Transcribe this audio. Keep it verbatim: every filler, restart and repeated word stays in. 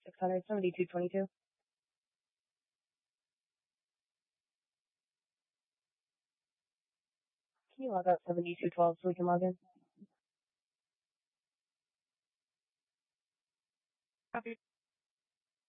six hundred seventy-two twenty-two. Can you log out seventy-two twelve so we can log in? Copy.